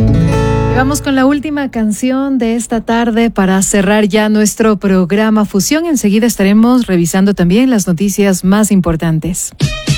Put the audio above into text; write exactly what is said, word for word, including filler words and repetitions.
Vamos con la última canción de esta tarde para cerrar ya nuestro programa Fusión. Enseguida estaremos revisando también las noticias más importantes.